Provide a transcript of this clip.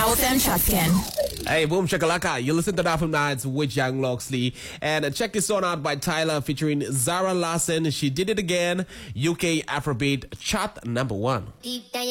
Now FM chat scan. Hey, boom shakalaka. You listen to Daphne Nights with Young Loxley. And check this song out by Tyler featuring Zara Larson. She did it again. UK Afrobeat chart number 1.